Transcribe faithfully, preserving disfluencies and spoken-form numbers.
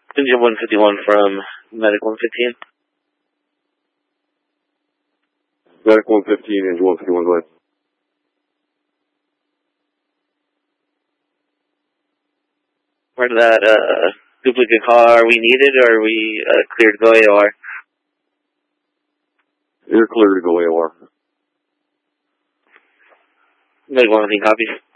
Engine one fifty-one from Medic one fifteen. Medic one fifteen, Engine one fifty-one, go ahead. Part of that uh, duplicate car, are we needed or are we uh, cleared to go A O R? You're clear to go A O R. Medic one fifteen copies.